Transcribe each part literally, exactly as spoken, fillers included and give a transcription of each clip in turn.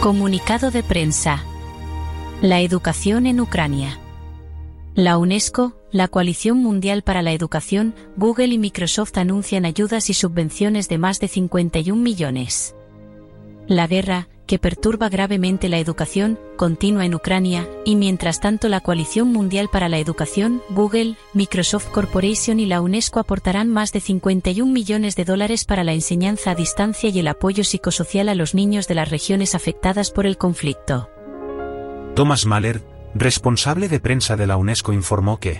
Comunicado de prensa. La educación en Ucrania. La UNESCO, la Coalición Mundial para la Educación, Google y Microsoft anuncian ayudas y subvenciones de más de cincuenta y un millones. La guerra, que perturba gravemente la educación, continúa en Ucrania, y mientras tanto la Coalición Mundial para la Educación, Google, Microsoft Corporation y la UNESCO aportarán más de cincuenta y un millones de dólares para la enseñanza a distancia y el apoyo psicosocial a los niños de las regiones afectadas por el conflicto. Thomas Mahler, responsable de prensa de la UNESCO, informó que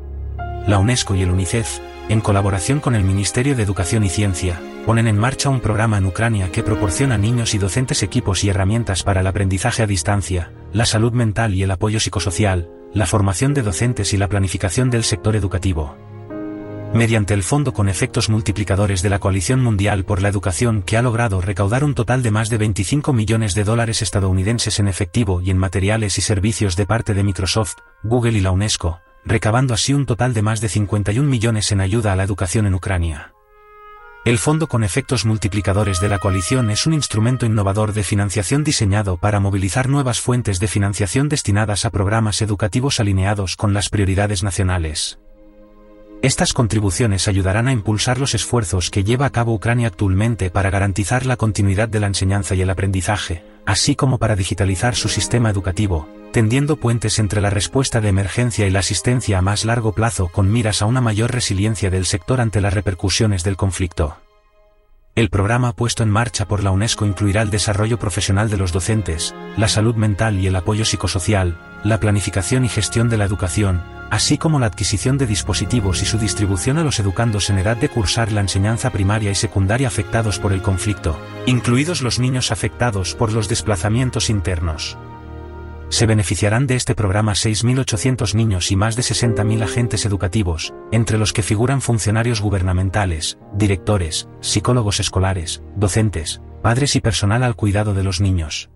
la UNESCO y el UNICEF, en colaboración con el Ministerio de Educación y Ciencia, ponen en marcha un programa en Ucrania que proporciona a niños y docentes equipos y herramientas para el aprendizaje a distancia, la salud mental y el apoyo psicosocial, la formación de docentes y la planificación del sector educativo. Mediante el Fondo con Efectos Multiplicadores de la Coalición Mundial por la Educación, que ha logrado recaudar un total de más de veinticinco millones de dólares estadounidenses en efectivo y en materiales y servicios de parte de Microsoft, Google y la UNESCO, recabando así un total de más de cincuenta y un millones en ayuda a la educación en Ucrania. El Fondo con Efectos Multiplicadores de la Coalición es un instrumento innovador de financiación diseñado para movilizar nuevas fuentes de financiación destinadas a programas educativos alineados con las prioridades nacionales. Estas contribuciones ayudarán a impulsar los esfuerzos que lleva a cabo Ucrania actualmente para garantizar la continuidad de la enseñanza y el aprendizaje, así como para digitalizar su sistema educativo, tendiendo puentes entre la respuesta de emergencia y la asistencia a más largo plazo con miras a una mayor resiliencia del sector ante las repercusiones del conflicto. El programa puesto en marcha por la UNESCO incluirá el desarrollo profesional de los docentes, la salud mental y el apoyo psicosocial, la planificación y gestión de la educación, así como la adquisición de dispositivos y su distribución a los educandos en edad de cursar la enseñanza primaria y secundaria afectados por el conflicto, incluidos los niños afectados por los desplazamientos internos. Se beneficiarán de este programa seis mil ochocientos niños y más de sesenta mil agentes educativos, entre los que figuran funcionarios gubernamentales, directores, psicólogos escolares, docentes, padres y personal al cuidado de los niños.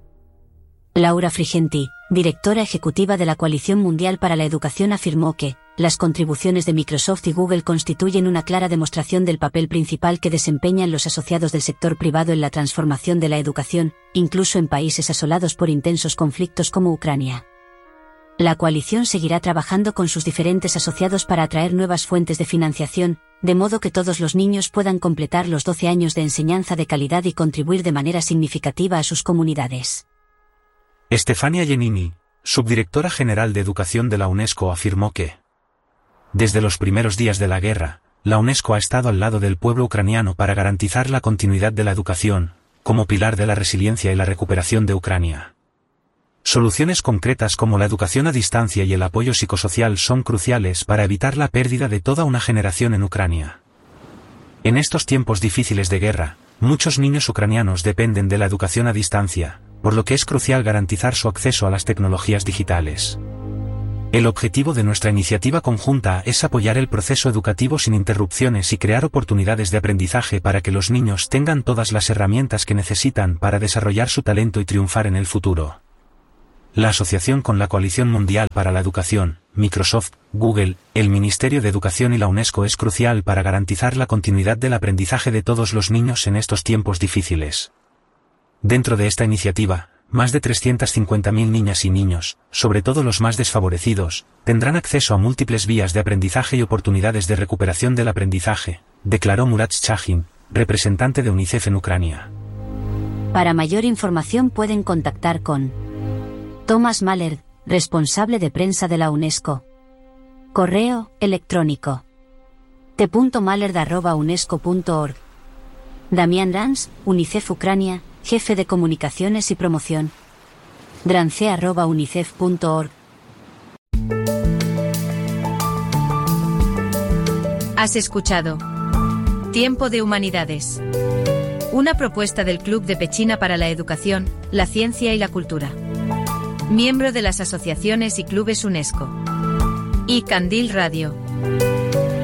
Laura Frigenti, directora ejecutiva de la Coalición Mundial para la Educación, afirmó que las contribuciones de Microsoft y Google constituyen una clara demostración del papel principal que desempeñan los asociados del sector privado en la transformación de la educación, incluso en países asolados por intensos conflictos como Ucrania. La coalición seguirá trabajando con sus diferentes asociados para atraer nuevas fuentes de financiación, de modo que todos los niños puedan completar los doce años de enseñanza de calidad y contribuir de manera significativa a sus comunidades. Stefania Giannini, subdirectora general de Educación de la UNESCO, afirmó que desde los primeros días de la guerra, la UNESCO ha estado al lado del pueblo ucraniano para garantizar la continuidad de la educación, como pilar de la resiliencia y la recuperación de Ucrania. Soluciones concretas como la educación a distancia y el apoyo psicosocial son cruciales para evitar la pérdida de toda una generación en Ucrania. En estos tiempos difíciles de guerra, muchos niños ucranianos dependen de la educación a distancia, por lo que es crucial garantizar su acceso a las tecnologías digitales. El objetivo de nuestra iniciativa conjunta es apoyar el proceso educativo sin interrupciones y crear oportunidades de aprendizaje para que los niños tengan todas las herramientas que necesitan para desarrollar su talento y triunfar en el futuro. La asociación con la Coalición Mundial para la Educación, Microsoft, Google, el Ministerio de Educación y la UNESCO es crucial para garantizar la continuidad del aprendizaje de todos los niños en estos tiempos difíciles. Dentro de esta iniciativa, más de trescientas cincuenta mil niñas y niños, sobre todo los más desfavorecidos, tendrán acceso a múltiples vías de aprendizaje y oportunidades de recuperación del aprendizaje, declaró Murat Shahyn, representante de UNICEF en Ucrania. Para mayor información pueden contactar con Thomas Mahler, responsable de prensa de la UNESCO. Correo electrónico t punto mahler arroba unesco punto org. Damián Rans, UNICEF Ucrania, jefe de comunicaciones y promoción. drance arroba unicef punto org. Has escuchado Tiempo de Humanidades, una propuesta del Club de Pechina para la Educación, la Ciencia y la Cultura, miembro de las asociaciones y clubes UNESCO, y Candil Radio.